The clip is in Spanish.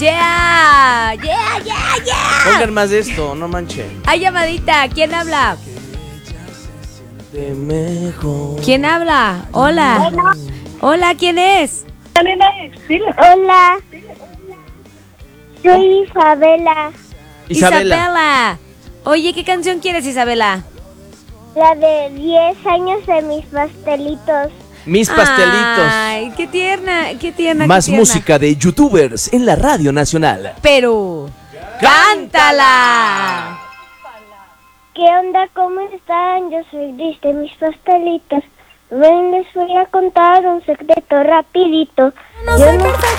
Yeah, yeah, yeah, yeah. Pongan más de esto, no manchen. Hay llamadita, ¿quién habla? De mejor. ¿Quién habla? Hola. Hola, ¿quién es? Hola, soy Isabela, Isabela. Oye, ¿qué canción quieres, Isabela? la de 10 años de mis pastelitos. Mis pastelitos. Ay, qué tierna, qué tierna. Más qué tierna. música de youtubers en la Radio Nacional. Pero, ¡cántala! ¿Qué onda? ¿Cómo están? Yo soy Gris de mis pastelitos. Ven, les voy a contar un secreto rapidito. No Yo soy no- perfecta.